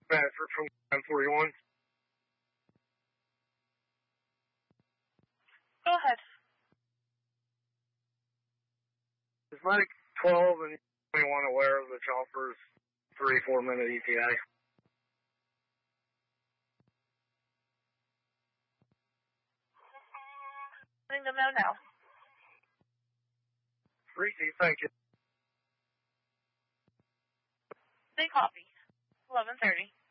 Bedford from 941. Go ahead. It's like 12 and 21 aware of the chopper's 3-4 minute ETA. Letting them know now. Freaky, thank you. They copy. 11:30.